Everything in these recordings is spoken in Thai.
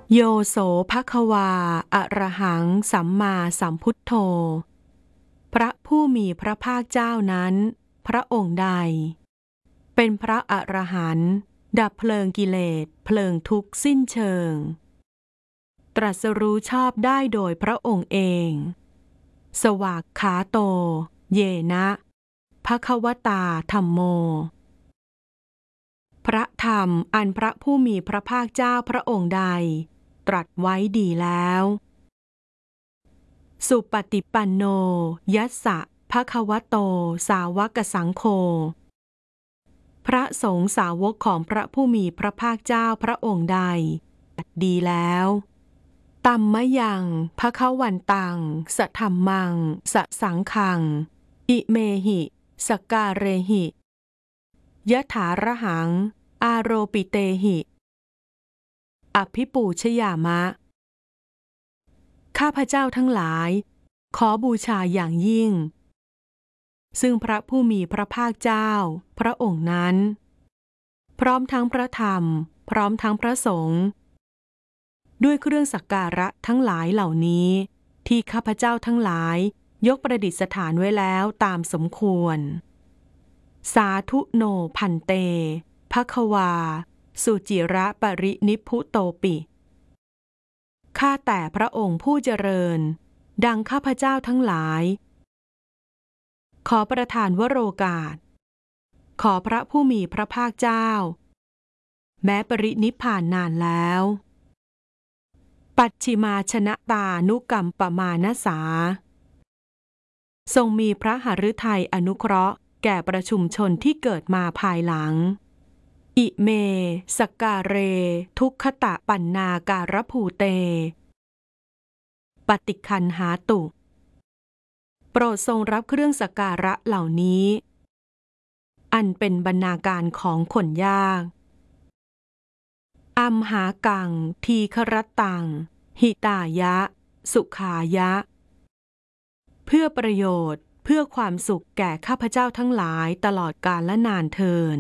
โยโสภควาอะระหังสัมมาสัมพุทโธพระผู้มีพระภาคเจ้านั้นพระองค์ใดเป็นพระอรหันต์ดับเพลิงกิเลสเพลิงทุกข์สิ้นเชิงตรัสรู้ชอบได้โดยพระองค์เองสวากขาโตเยนะภควตาธัมโมพระธรรมอันพระผู้มีพระภาคเจ้าพระองค์ใดตรัสไว้ดีแล้วสุปฏิปันโนยัสสะภควโตสาวกสังโฆพระสงฆ์สาวกของพระผู้มีพระภาคเจ้าพระองค์ใดดีแล้วตัมมะยังภควันตังสะธัมมังสะสังฆังอิเมหิสกการเรหิยถาระหังอาโรปิเตหิอภิปูชยามะข้าพเจ้าทั้งหลายขอบูชาอย่างยิ่งซึ่งพระผู้มีพระภาคเจ้าพระองค์นั้นพร้อมทั้งพระธรรมพร้อมทั้งพระสงฆ์ด้วยเครื่องสักการะทั้งหลายเหล่านี้ที่ข้าพเจ้าทั้งหลายยกประดิษฐานไว้แล้วตามสมควรสาธุโนพันเตภควาสุจิระปรินิพพุโตปิข้าแต่พระองค์ผู้เจริญดังข้าพเจ้าทั้งหลายขอประทานวโรกาสขอพระผู้มีพระภาคเจ้าแม้ปรินิพพานนานแล้วปัจฉิมาชนะตานุกัมปมานะสาทรงมีพระหฤทัยอนุเคราะห์แก่ประชุมชนที่เกิดมาภายหลังอิเมสกการเรทุกขตะปันนาการภูเตปฏิคันหาตุโปรดทรงรับเครื่องสักการะเหล่านี้อันเป็นบรรณาการของคนยากอัมหากังทีครตังหิตายะสุขายะเพื่อประโยชน์เพื่อความสุขแก่ข้าพเจ้าทั้งหลายตลอดกาลและนานเทอญ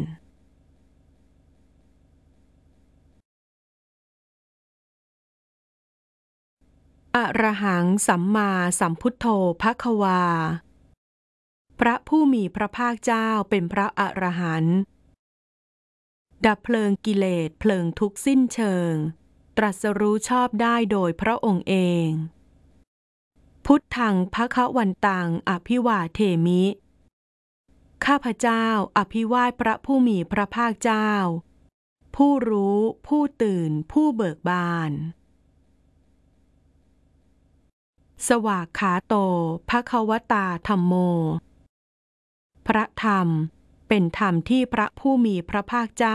อะระหังสัมมาสัมพุทโธภควาพระผู้มีพระภาคเจ้าเป็นพระอรหันต์ดับเพลิงกิเลสเพลิงทุกข์สิ้นเชิงตรัสรู้ชอบได้โดยพระองค์เองพุทธังภควันตังอภิวาเทมิข้าพเจ้าอภิวาทพระผู้มีพระภาคเจ้าผู้รู้ผู้ตื่นผู้เบิกบานสวากขาโตภควตาธัมโมพระธรรมเป็นธรรมที่พระผู้มีพระภาคเจ้า